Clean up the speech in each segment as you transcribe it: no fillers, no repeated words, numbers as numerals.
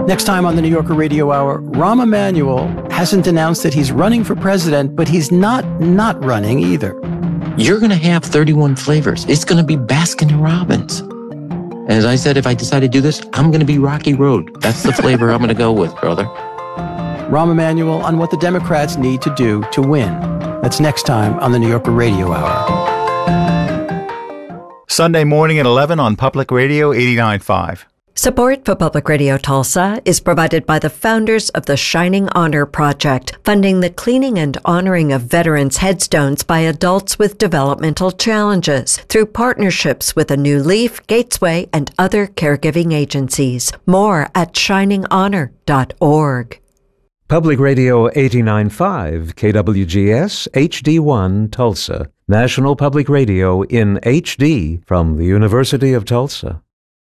Next time on the New Yorker Radio Hour, Rahm Emanuel hasn't announced that he's running for president, but he's not running either. You're going to have 31 flavors. It's going to be Baskin-Robbins. As I said, if I decide to do this, I'm going to be Rocky Road. That's the flavor I'm going to go with, brother. Rahm Emanuel on what the Democrats need to do to win. That's next time on the New Yorker Radio Hour. Sunday morning at 11 on Public Radio 89.5. Support for Public Radio Tulsa is provided by the founders of the Shining Honor Project, funding the cleaning and honoring of veterans' headstones by adults with developmental challenges through partnerships with A New Leaf, Gatesway, and other caregiving agencies. More at shininghonor.org. Public Radio 89.5, KWGS, HD1, Tulsa. National Public Radio in HD from the University of Tulsa.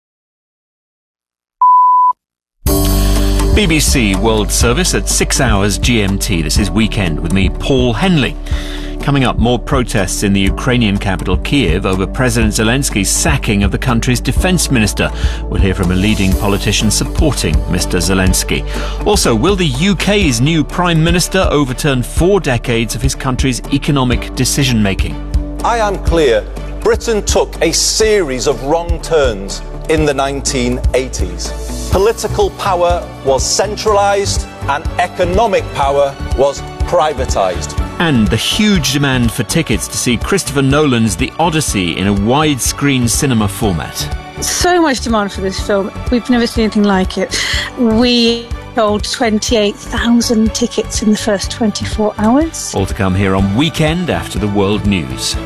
BBC World Service at 6 hours GMT. This is Weekend with me, Paul Henley. Coming up, more protests in the Ukrainian capital Kyiv over President Zelensky's sacking of the country's defence minister. We'll hear from a leading politician supporting Mr. Zelensky. Also, will the UK's new Prime Minister overturn 4 decades of his country's economic decision-making? I am clear, Britain took a series of wrong turns in the 1980s. Political power was centralised and economic power was privatised. And the huge demand for tickets to see Christopher Nolan's The Odyssey in a widescreen cinema format. So much demand for this film. We've never seen anything like it. We sold 28,000 tickets in the first 24 hours. All to come here on Weekend after the World News.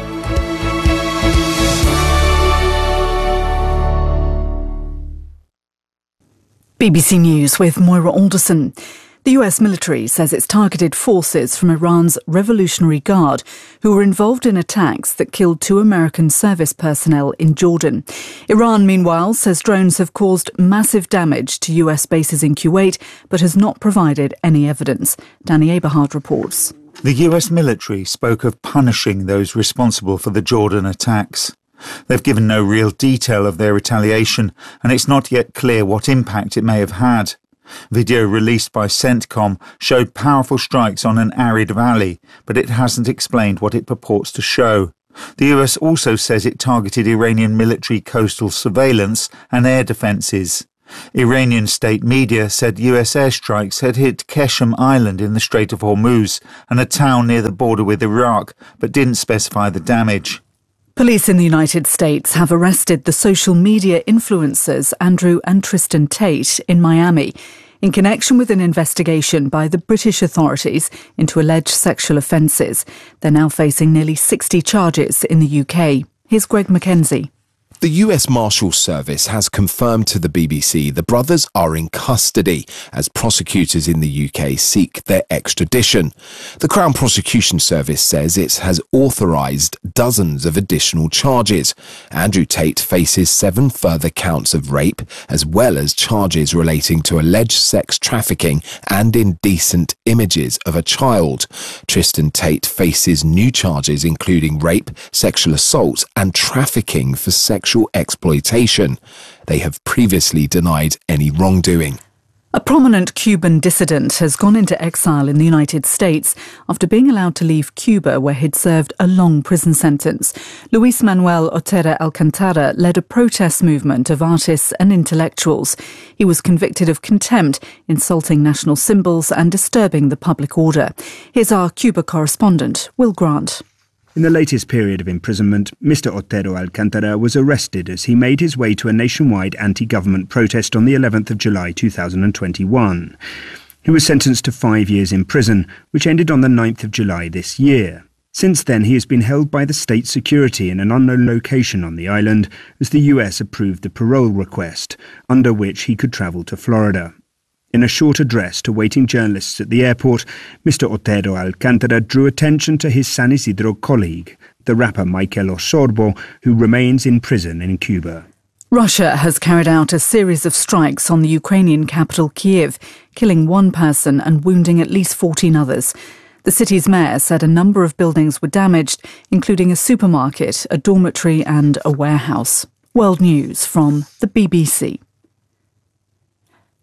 BBC News with Moira Alderson. The US military says it's targeted forces from Iran's Revolutionary Guard who were involved in attacks that killed 2 American service personnel in Jordan. Iran, meanwhile, says drones have caused massive damage to US bases in Kuwait, but has not provided any evidence. Danny Aberhard reports. The US military spoke of punishing those responsible for the Jordan attacks. They've given no real detail of their retaliation, and it's not yet clear what impact it may have had. Video released by CENTCOM showed powerful strikes on an arid valley, but it hasn't explained what it purports to show. The US also says it targeted Iranian military coastal surveillance and air defences. Iranian state media said US airstrikes had hit Keshem Island in the Strait of Hormuz and a town near the border with Iraq, but didn't specify the damage. Police in the United States have arrested the social media influencers Andrew and Tristan Tate in Miami in connection with an investigation by the British authorities into alleged sexual offences. They're now facing nearly 60 charges in the UK. Here's Greg Mackenzie. The US Marshals Service has confirmed to the BBC the brothers are in custody as prosecutors in the UK seek their extradition. The Crown Prosecution Service says it has authorised dozens of additional charges. Andrew Tate faces 7 further counts of rape, as well as charges relating to alleged sex trafficking and indecent images of a child. Tristan Tate faces new charges including rape, sexual assault and trafficking for sexual exploitation. They have previously denied any wrongdoing. A prominent Cuban dissident has gone into exile in the United States after being allowed to leave Cuba, where he'd served a long prison sentence. Luis Manuel Otero Alcantara led a protest movement of artists and intellectuals. He was convicted of contempt, insulting national symbols and disturbing the public order. Here's our Cuba correspondent, Will Grant. In the latest period of imprisonment, Mr. Otero Alcantara was arrested as he made his way to a nationwide anti-government protest on the 11th of July 2021. He was sentenced to 5 years in prison, which ended on the 9th of July this year. Since then, he has been held by the state security in an unknown location on the island as the US approved the parole request, under which he could travel to Florida. In a short address to waiting journalists at the airport, Mr. Otero Alcantara drew attention to his San Isidro colleague, the rapper Michael Osorbo, who remains in prison in Cuba. Russia has carried out a series of strikes on the Ukrainian capital Kyiv, killing 1 person and wounding at least 14 others. The city's mayor said a number of buildings were damaged, including a supermarket, a dormitory and a warehouse. World News from the BBC.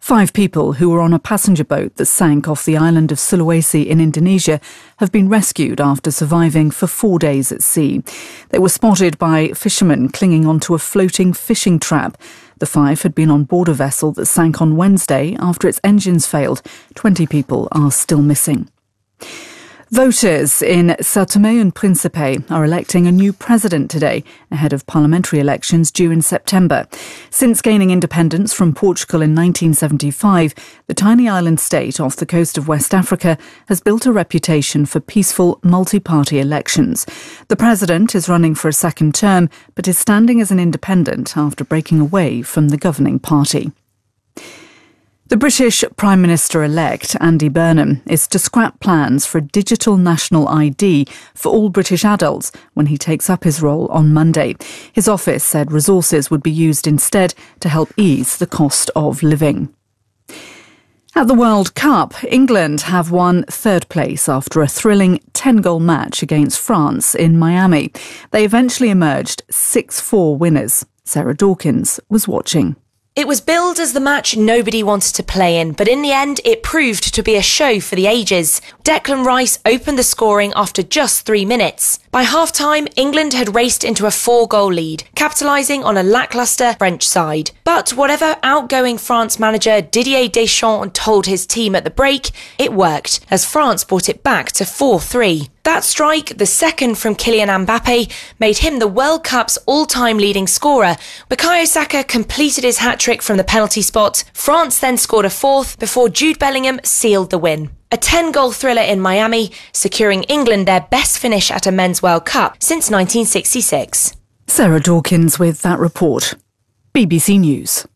5 people who were on a passenger boat that sank off the island of Sulawesi in Indonesia have been rescued after surviving for 4 days at sea. They were spotted by fishermen clinging onto a floating fishing trap. The 5 had been on board a vessel that sank on Wednesday after its engines failed. 20 people are still missing. Voters in São Tomé and Príncipe are electing a new president today, ahead of parliamentary elections due in September. Since gaining independence from Portugal in 1975, the tiny island state off the coast of West Africa has built a reputation for peaceful, multi-party elections. The president is running for a second term, but is standing as an independent after breaking away from the governing party. The British Prime Minister-elect, Andy Burnham, is to scrap plans for a digital national ID for all British adults when he takes up his role on Monday. His office said resources would be used instead to help ease the cost of living. At the World Cup, England have won third place after a thrilling 10-goal match against France in Miami. They eventually emerged 6-4 winners. Sarah Dawkins was watching. It was billed as the match nobody wanted to play in, but in the end it proved to be a show for the ages. Declan Rice opened the scoring after just 3 minutes. By half-time, England had raced into a 4-goal lead, capitalising on a lacklustre French side. But whatever outgoing France manager Didier Deschamps told his team at the break, it worked, as France brought it back to 4-3. That strike, the second from Kylian Mbappe, made him the World Cup's all-time leading scorer. Bukayo Saka completed his hat-trick from the penalty spot. France then scored a fourth before Jude Bellingham sealed the win. A 10-goal thriller in Miami, securing England their best finish at a Men's World Cup since 1966. Sarah Dawkins with that report. BBC News.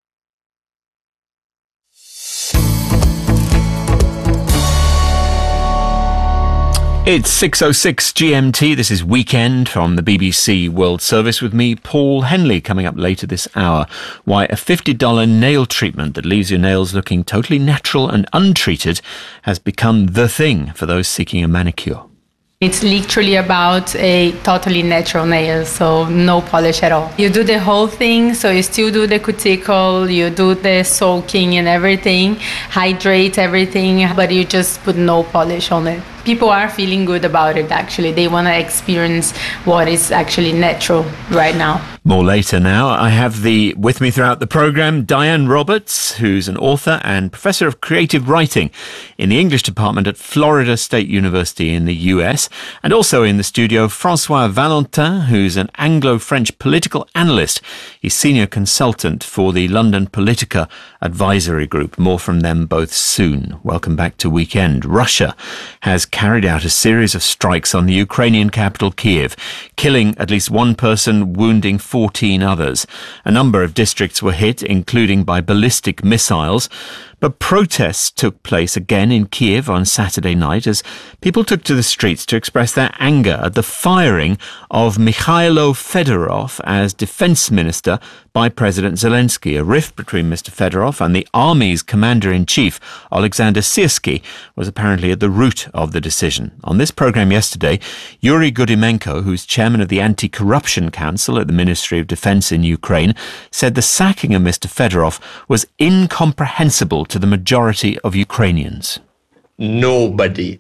It's 6:06 GMT. This is Weekend from the BBC World Service with me, Paul Henley, coming up later this hour. Why a $50 nail treatment that leaves your nails looking totally natural and untreated has become the thing for those seeking a manicure. It's literally about a totally natural nail, so no polish at all. You do the whole thing, so you still do the cuticle, you do the soaking and everything, hydrate everything, but you just put no polish on it. People are feeling good about it, actually. They want to experience what is actually natural right now. More later now. I have with me throughout the programme, Diane Roberts, who's an author and professor of creative writing in the English department at Florida State University in the US. And also in the studio, Francois Valentin, who's an Anglo-French political analyst. He's senior consultant for the London Politica Advisory Group. More from them both soon. Welcome back to Weekend. Russia has carried out a series of strikes on the Ukrainian capital Kiev, killing at least one person, wounding 14 others. A number of districts were hit, including by ballistic missiles. But protests took place again in Kiev on Saturday night as people took to the streets to express their anger at the firing of Mikhailo Fedorov as defense minister by President Zelensky. A rift between Mr. Fedorov and the army's commander-in-chief, Alexander Syrsky, was apparently at the root of the decision. On this program yesterday, Yuri Gudimenko, who's chairman of the Anti-Corruption Council at the Ministry of Defense in Ukraine, said the sacking of Mr. Fedorov was incomprehensible to the majority of Ukrainians. Nobody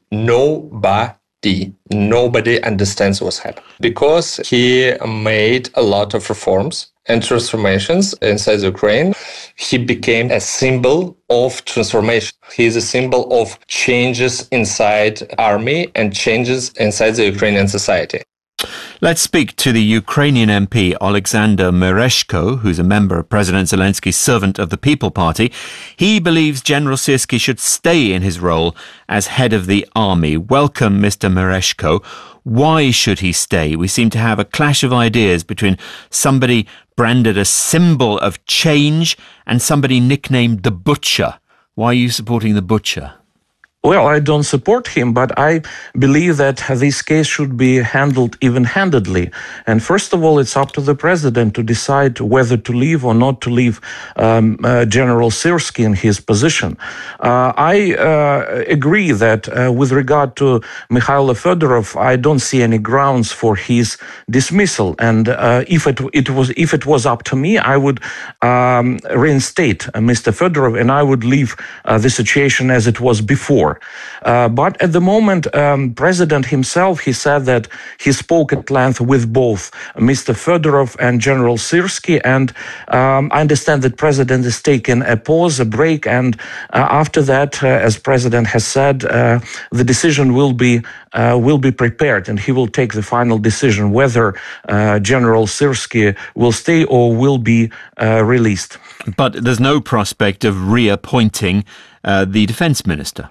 understands what's happened because he made a lot of reforms and transformations inside Ukraine. He became a symbol of transformation. He is a symbol of changes inside army and changes inside the Ukrainian society. Let's speak to the Ukrainian MP Alexander Mereshko, who's a member of President Zelensky's Servant of the People Party. He believes General Syrsky should stay in his role as head of the army. Welcome, Mr. Mereshko. Why should he stay? We seem to have a clash of ideas between somebody branded a symbol of change and somebody nicknamed the Butcher. Why are you supporting the Butcher? Well, I don't support him, but I believe that this case should be handled even-handedly. And first of all, it's up to the president to decide whether to leave or not to leave General Syrskyi in his position. I agree that with regard to Mikhailo Fedorov, I don't see any grounds for his dismissal. And if it was up to me, I would reinstate Mr. Fedorov, and I would leave the situation as it was before. But at the moment, President himself, he said that he spoke at length with both Mr. Fedorov and General Syrskyi, and I understand that President is taking a pause, a break, and after that, as President has said, the decision will be prepared, and he will take the final decision whether General Syrskyi will stay or will be released. But there's no prospect of reappointing the defense minister.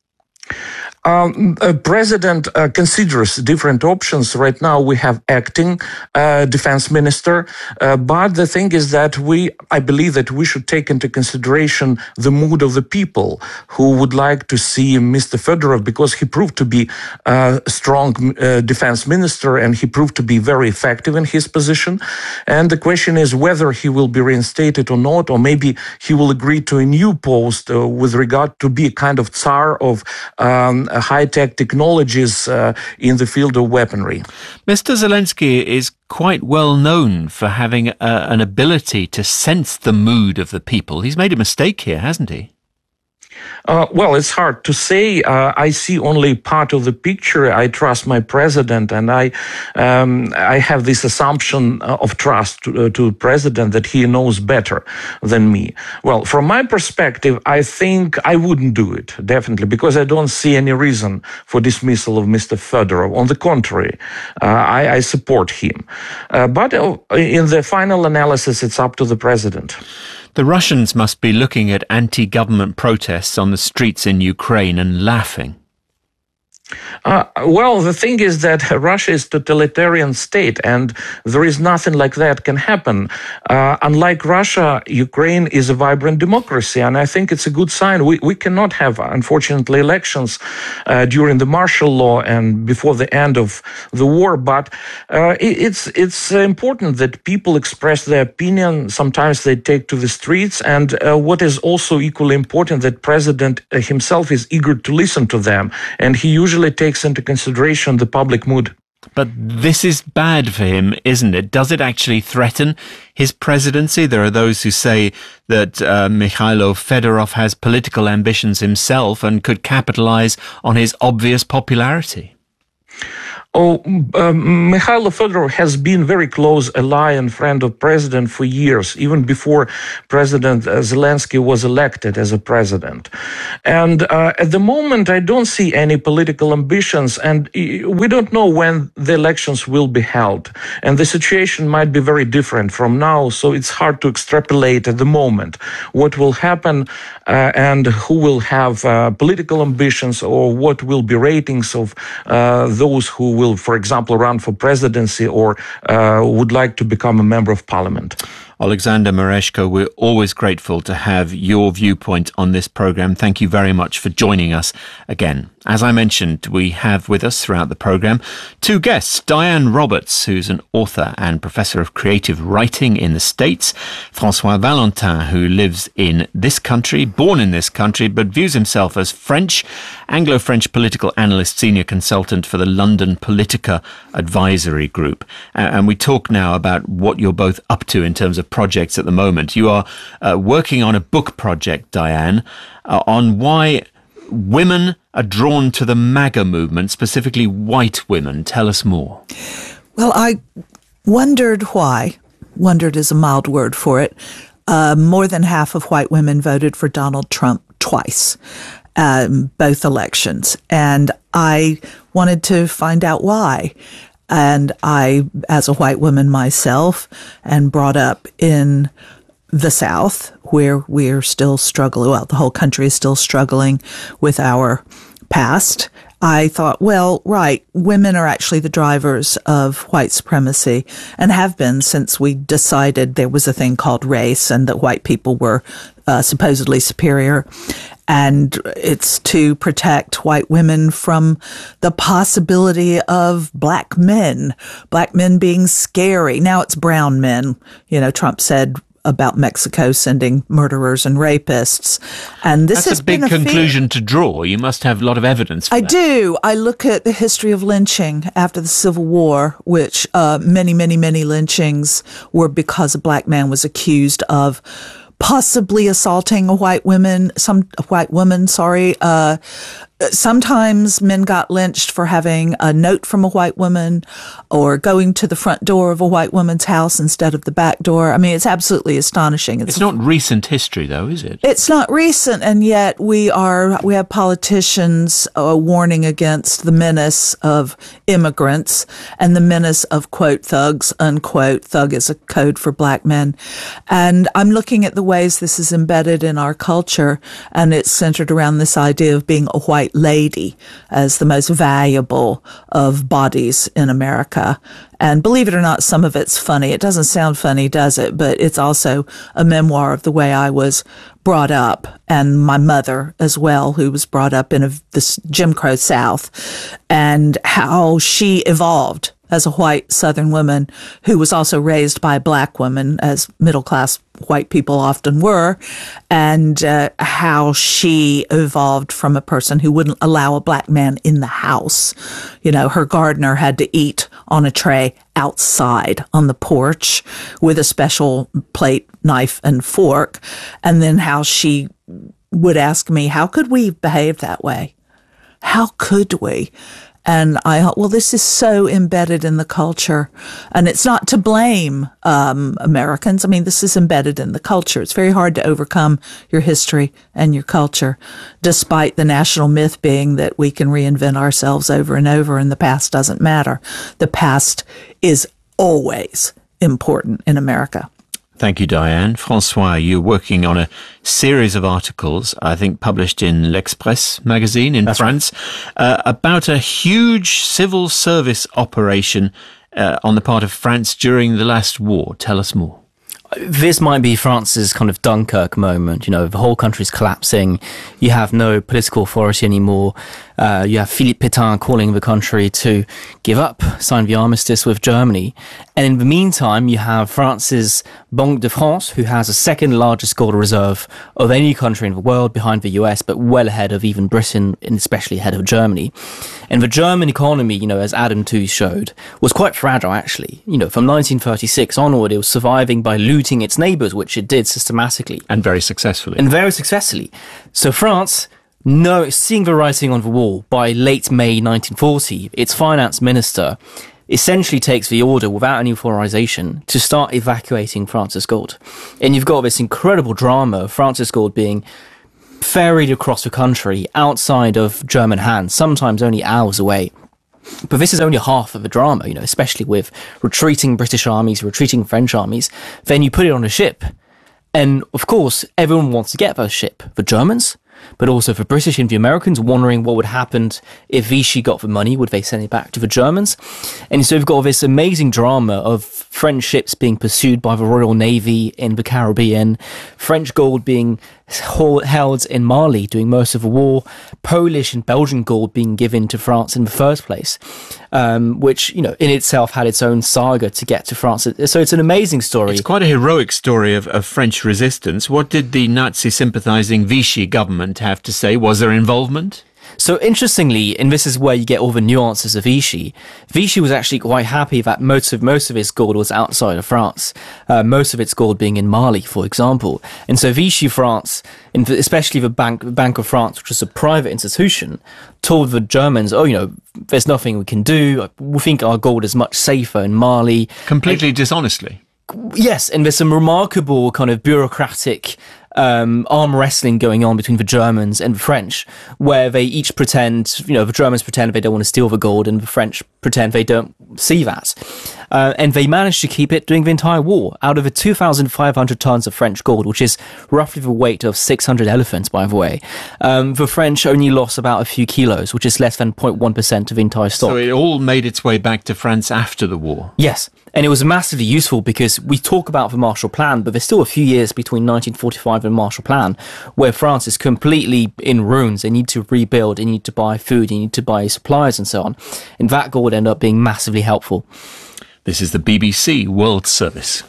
President considers different options. Right now we have acting defense minister, but the thing is that I believe that we should take into consideration the mood of the people who would like to see Mr. Fedorov, because he proved to be a strong defense minister and he proved to be very effective in his position. And the question is whether he will be reinstated or not, or maybe he will agree to a new post with regard to be a kind of Tsar of high-tech technologies in the field of weaponry. Mr. Zelensky is quite well known for having an ability to sense the mood of the people. He's made a mistake here, hasn't he? Well, it's hard to say. I see only part of the picture. I trust my president, and I have this assumption of trust to president that he knows better than me. Well, from my perspective, I think I wouldn't do it, definitely, because I don't see any reason for dismissal of Mr. Fedorov. On the contrary, I support him. But in the final analysis, it's up to the president. The Russians must be looking at anti-government protests on the streets in Ukraine and laughing. Well, the thing is that Russia is a totalitarian state, and there is nothing like that can happen. Unlike Russia, Ukraine is a vibrant democracy, and I think it's a good sign. We cannot have, unfortunately, elections during the martial law and before the end of the war, but it's important that people express their opinion. Sometimes they take to the streets, and what is also equally important, that President himself is eager to listen to them, and he usually takes into consideration the public mood. But this is bad for him, isn't it? Does it actually threaten his presidency? There are those who say that Mikhailo Fedorov has political ambitions himself and could capitalize on his obvious popularity. Mikhailo Fedorov has been very close ally and friend of president for years, even before President Zelensky was elected as a president. And at the moment, I don't see any political ambitions, and we don't know when the elections will be held. And the situation might be very different from now, so it's hard to extrapolate at the moment what will happen and who will have political ambitions, or what will be ratings of those who will, for example, run for presidency or would like to become a member of parliament. Alexander Mereshko, we're always grateful to have your viewpoint on this program. Thank you very much for joining us again. As I mentioned, we have with us throughout the program two guests. Diane Roberts, who's an author and professor of creative writing in the States. François Valentin, who lives in this country, born in this country, but views himself as French, Anglo-French political analyst, senior consultant for the London Politica Advisory Group. And we talk now about what you're both up to in terms of projects at the moment. You are working on a book project, Diane, on why women are drawn to the MAGA movement, specifically white women. Tell us more. Well, I wondered why. Wondered is a mild word for it. More than half of white women voted for Donald Trump twice, both elections. And I wanted to find out why. And I, as a white woman myself, and brought up in the South, where we're still struggling, well, the whole country is still struggling with our past, I thought, well, right, women are actually the drivers of white supremacy and have been since we decided there was a thing called race and that white people were supposedly superior. And it's to protect white women from the possibility of black men being scary. Now it's brown men. You know, Trump said about Mexico sending murderers and rapists. And this That's has a big been conclusion to draw. You must have a lot of evidence for I that. do. I look at the history of lynching after the Civil War, which many lynchings were because a black man was accused of possibly assaulting a white woman. Sometimes men got lynched for having a note from a white woman or going to the front door of a white woman's house instead of the back door. I mean, it's absolutely astonishing. It's not recent history, though, is it? It's not recent, and yet we have politicians warning against the menace of immigrants and the menace of, quote, thugs, unquote. Thug is a code for black men. And I'm looking at the ways this is embedded in our culture, and it's centered around this idea of being a white lady as the most valuable of bodies in America. And believe it or not, some of it's funny. It doesn't sound funny, does it? But it's also a memoir of the way I was brought up, and my mother as well, who was brought up in this Jim Crow South, and how she evolved as a white Southern woman who was also raised by a black woman, as middle-class white people often were, and how she evolved from a person who wouldn't allow a black man in the house. You know, her gardener had to eat on a tray outside on the porch with a special plate, knife, and fork. And then how she would ask me, how could we behave that way? How could we? And I thought, well, this is so embedded in the culture, and it's not to blame Americans. I mean, this is embedded in the culture. It's very hard to overcome your history and your culture, despite the national myth being that we can reinvent ourselves over and over, and the past doesn't matter. The past is always important in America. Thank you, Diane. Francois, you're working on a series of articles, I think published in L'Express magazine in France, about a huge civil service operation on the part of France during the last war. Tell us more. This might be France's kind of Dunkirk moment. You know, the whole country's collapsing. You have no political authority anymore. You have Philippe Pétain calling the country to give up, sign the armistice with Germany. And in the meantime, you have France's Banque de France, who has the second largest gold reserve of any country in the world, behind the US, but well ahead of even Britain, and especially ahead of Germany. And the German economy, you know, as Adam Tooze showed, was quite fragile, actually. You know, from 1936 onward, it was surviving by looting its neighbours, which it did systematically. And very successfully. So France, seeing the writing on the wall, by late May 1940, its finance minister essentially takes the order without any authorization to start evacuating France's gold. And you've got this incredible drama of France's gold being ferried across the country outside of German hands, sometimes only hours away. But this is only half of the drama, you know, especially with retreating British armies, retreating French armies. Then you put it on a ship. And of course, everyone wants to get that ship. The Germans, but also for British and the Americans, wondering what would happen if Vichy got the money. Would they send it back to the Germans? And so we've got this amazing drama of French ships being pursued by the Royal Navy in the Caribbean, French gold being held in Mali during most of the war, Polish and Belgian gold being given to France in the first place, which, you know, in itself had its own saga to get to France. So it's an amazing story. It's quite a heroic story of French resistance. What did the Nazi-sympathising Vichy government have to say? Was there involvement? So interestingly, and this is where you get all the nuances of Vichy, Vichy was actually quite happy that most of its gold was outside of France, most of its gold being in Mali, for example. And so Vichy France, and especially the Bank of France, which was a private institution, told the Germans, oh, you know, there's nothing we can do. We think our gold is much safer in Mali. Completely dishonestly. Yes, and there's some remarkable kind of bureaucratic arm wrestling going on between the Germans and the French, where they each pretend, you know, the Germans pretend they don't want to steal the gold, and the French pretend they don't see that. And they managed to keep it during the entire war. Out of the 2,500 tons of French gold, which is roughly the weight of 600 elephants, by the way, the French only lost about a few kilos, which is less than 0.1% of the entire stock. So it all made its way back to France after the war? Yes. And it was massively useful because we talk about the Marshall Plan, but there's still a few years between 1945 and Marshall Plan where France is completely in ruins. They need to rebuild, they need to buy food, they need to buy supplies and so on. And that would end up being massively helpful. This is the BBC World Service.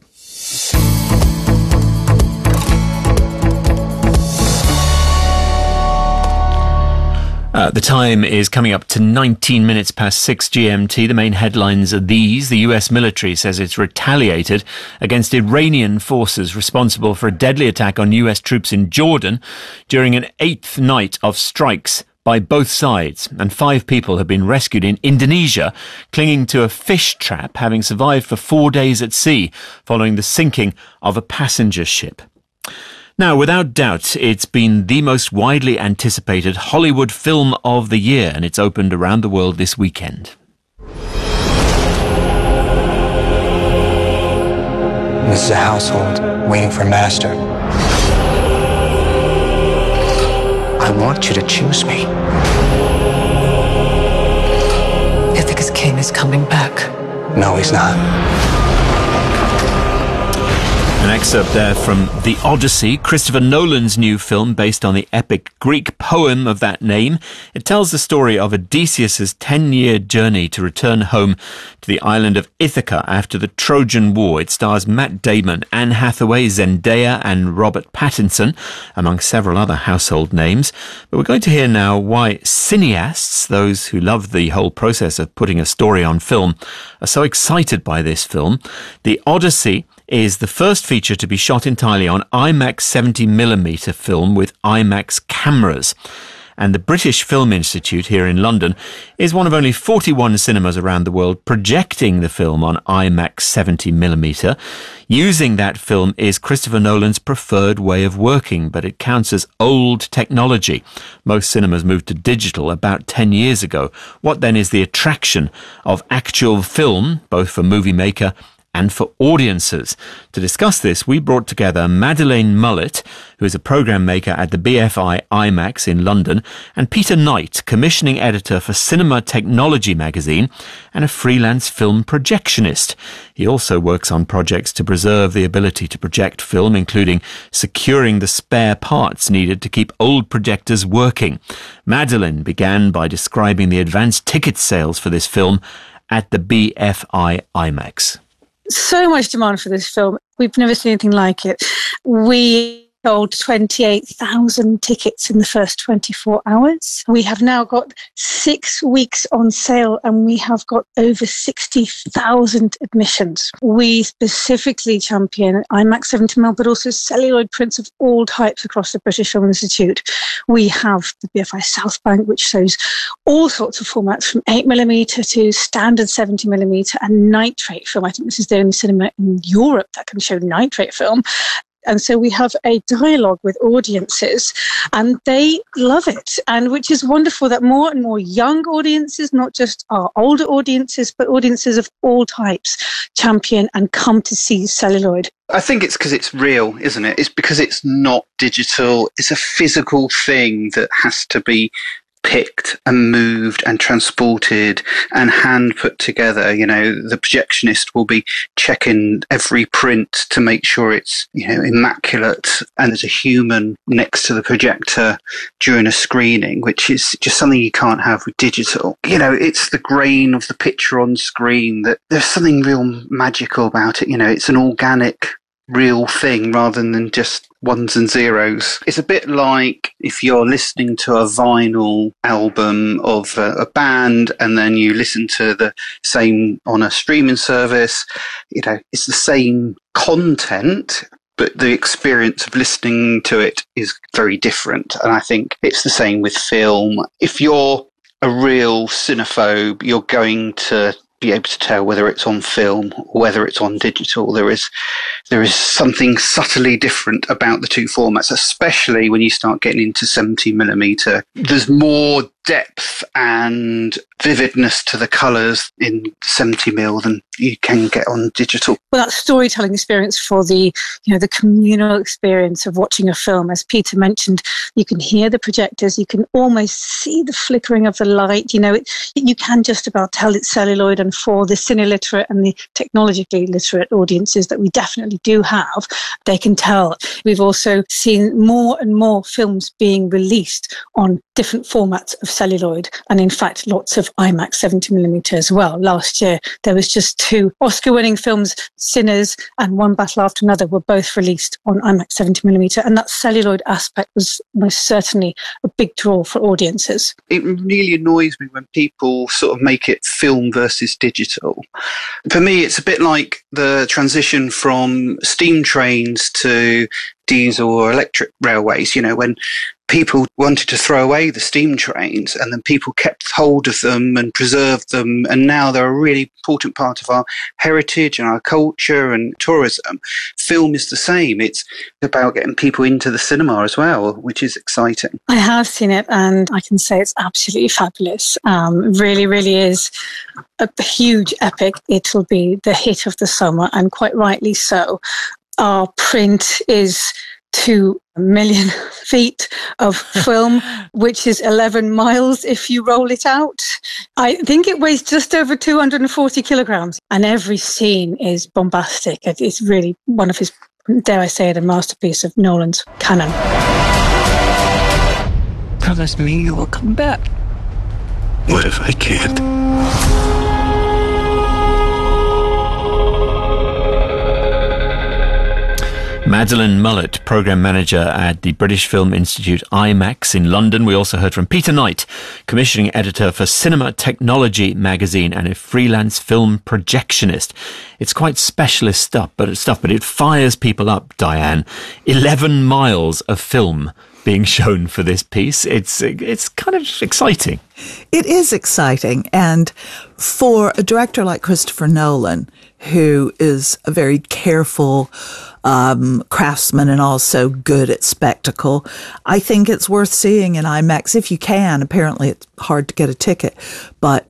The time is coming up to 19 minutes past 6 GMT. The main headlines are these. The US military says it's retaliated against Iranian forces responsible for a deadly attack on US troops in Jordan during an 8th night of strikes by both sides. And 5 people have been rescued in Indonesia, clinging to a fish trap, having survived for 4 days at sea following the sinking of a passenger ship. Now, without doubt, it's been the most widely anticipated Hollywood film of the year, and it's opened around the world this weekend. This is a household waiting for master. I want you to choose me. Ithaca's king is coming back. No, he's not. An excerpt there from The Odyssey, Christopher Nolan's new film based on the epic Greek poem of that name. It tells the story of Odysseus' 10-year journey to return home to the island of Ithaca after the Trojan War. It stars Matt Damon, Anne Hathaway, Zendaya and Robert Pattinson, among several other household names. But we're going to hear now why cineasts, those who love the whole process of putting a story on film, are so excited by this film. The Odyssey is the first feature to be shot entirely on IMAX 70mm film with IMAX cameras. And the British Film Institute here in London is one of only 41 cinemas around the world projecting the film on IMAX 70mm. Using that film is Christopher Nolan's preferred way of working, but it counts as old technology. Most cinemas moved to digital about 10 years ago. What then is the attraction of actual film, both for movie maker and for audiences? To discuss this, we brought together Madeleine Mullett, who is a programme maker at the BFI IMAX in London, and Peter Knight, commissioning editor for Cinema Technology magazine and a freelance film projectionist. He also works on projects to preserve the ability to project film, including securing the spare parts needed to keep old projectors working. Madeleine began by describing the advanced ticket sales for this film at the BFI IMAX. So much demand for this film. We've never seen anything like it. We sold 28,000 tickets in the first 24 hours. We have now got 6 weeks on sale and we have got over 60,000 admissions. We specifically champion IMAX 70mm, but also celluloid prints of all types across the British Film Institute. We have the BFI South Bank, which shows all sorts of formats from 8mm to standard 70mm and nitrate film. I think this is the only cinema in Europe that can show nitrate film. And so we have a dialogue with audiences and they love it. And which is wonderful that more and more young audiences, not just our older audiences, but audiences of all types champion and come to see celluloid. I think it's because it's real, isn't it? It's because it's not digital. It's a physical thing that has to be picked and moved and transported and hand put together. You know, the projectionist will be checking every print to make sure it's, you know, immaculate, and there's a human next to the projector during a screening, which is just something you can't have with digital. You know, it's the grain of the picture on screen that there's something real magical about it. You know, it's an organic, real thing rather than just ones and zeros. It's a bit like if you're listening to a vinyl album of a band and then you listen to the same on a streaming service. You know, it's the same content, but the experience of listening to it is very different. And I think it's the same with film. If you're a real cinephobe, you're going to be able to tell whether it's on film or whether it's on digital. There is something subtly different about the two formats, especially when you start getting into 70mm. There's more depth and vividness to the colours in 70mm than you can get on digital. Well, that storytelling experience for the communal experience of watching a film, as Peter mentioned, you can hear the projectors, you can almost see the flickering of the light. You can just about tell it's celluloid, and for the cine-literate and the technologically literate audiences that we definitely do have, they can tell. We've also seen more and more films being released on different formats of celluloid, and in fact lots of IMAX 70mm as well. Last year there was just 2 Oscar-winning films, Sinners and One Battle After Another, were both released on IMAX 70mm, and that celluloid aspect was most certainly a big draw for audiences. It really annoys me when people sort of make it film versus digital. For me, it's a bit like the transition from steam trains to diesel or electric railways, when people wanted to throw away the steam trains and then people kept hold of them and preserved them, and now they're a really important part of our heritage and our culture and tourism. Film is the same. It's about getting people into the cinema as well, which is exciting. I have seen it and I can say it's absolutely fabulous. Really, really is a huge epic. It'll be the hit of the summer, and quite rightly so. Our print is 2 million feet of film, which is 11 miles if you roll it out. I think it weighs just over 240 kilograms, and every scene is bombastic. It's really one of his, dare I say it, a masterpiece of Nolan's canon. Promise me you will come back. What if I can't? Madeleine Mullett, Programme Manager at the British Film Institute IMAX in London. We also heard from Peter Knight, Commissioning Editor for Cinema Technology magazine and a freelance film projectionist. It's quite specialist stuff, but it fires people up, Diane. 11 miles of film being shown for this piece. It's kind of exciting. It is exciting. And for a director like Christopher Nolan, who is a very careful craftsman and also good at spectacle, I think it's worth seeing in IMAX if you can. Apparently it's hard to get a ticket, but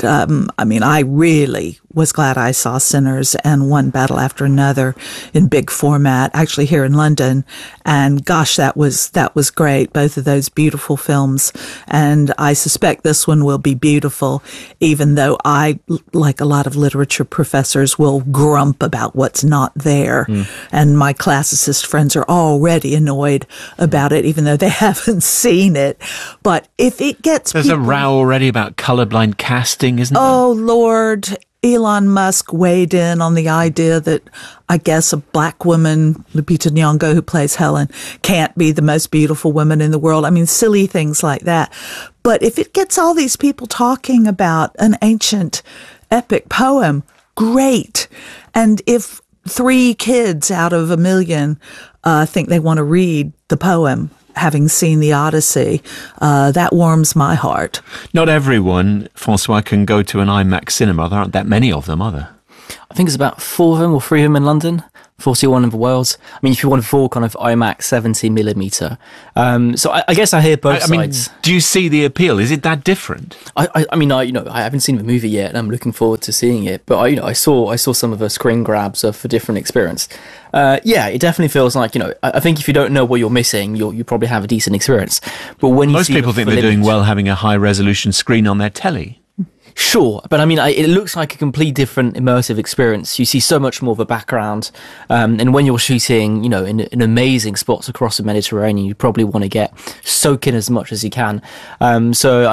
I really was glad I saw Sinners and One Battle After Another in big format, actually here in London, and gosh, that was great. Both of those beautiful films, and I suspect this one will be beautiful, even though I, like a lot of literature professors, will grump about what's not there, and my classicist friends are already annoyed about it, even though they haven't seen it. But if it gets There's a row already about colourblind casting, isn't there? Oh, Lord. Elon Musk weighed in on the idea that I guess a black woman, Lupita Nyong'o, who plays Helen, can't be the most beautiful woman in the world. I mean, silly things like that. But if it gets all these people talking about an ancient epic poem, great. And if 3 kids out of 1 million think they want to read the poem, having seen the Odyssey, that warms my heart. Not everyone, Francois, can go to an IMAX cinema. There aren't that many of them, are there? I think it's about 4 of them or 3 of them in London, 41 in the world. I mean, if you want a full kind of IMAX 70mm. So I guess I hear both sides. Do you see the appeal? Is it that different? I haven't seen the movie yet, and I'm looking forward to seeing it. But I saw some of the screen grabs for different experience. It definitely feels like, I think if you don't know what you're missing, you probably have a decent experience. But when most people think they're doing well having a high resolution screen on their telly. Sure, but I mean, it looks like a complete different immersive experience. You see so much more of a background, and when you're shooting, in amazing spots across the Mediterranean, you probably want to soak in as much as you can. So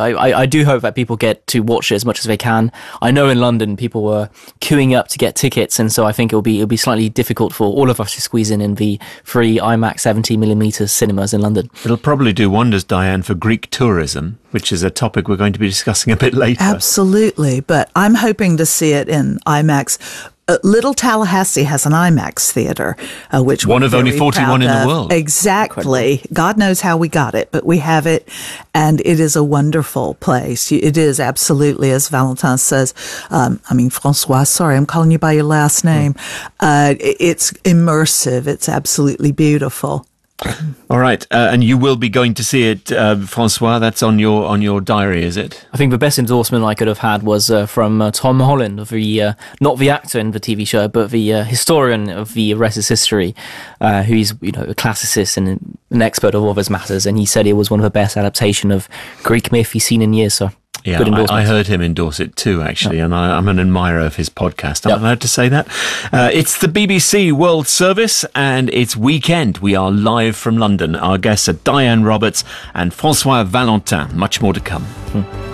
I do hope that people get to watch it as much as they can. I know in London people were queuing up to get tickets, and so I think it'll be slightly difficult for all of us to squeeze in the free IMAX 70mm cinemas in London. It'll probably do wonders, Diane, for Greek tourism, which is a topic we're going to be discussing a bit later. Absolutely, but I'm hoping to see it in IMAX. Little Tallahassee has an IMAX theater, which one of only 41 in the world. Exactly. Incredible. God knows how we got it, but we have it, and it is a wonderful place. It is absolutely, as Valentin says. Francois. Sorry, I'm calling you by your last name. It's immersive. It's absolutely beautiful. All right, and you will be going to see it, Francois. That's on your diary, is it? I think the best endorsement I could have had was from Tom Holland, of the not the actor in the TV show, but the historian of the rest history, who's a classicist and an expert of all those matters, and he said it was one of the best adaptation of Greek myth he's seen in years. So. Yeah, I heard him endorse it too, actually, and I'm an admirer of his podcast. I'm allowed to say that. It's the BBC World Service, and it's weekend. We are live from London. Our guests are Diane Roberts and Francois Valentin. Much more to come.